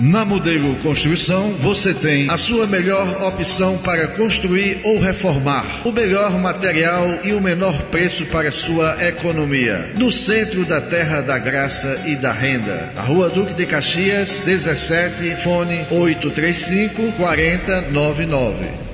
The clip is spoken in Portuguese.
Na Modelo Construção, você tem a sua melhor opção para construir ou reformar. O melhor material e o menor preço para sua economia. No centro da Terra da Graça e da Renda. Na Rua Duque de Caxias, 17, fone 835-4099.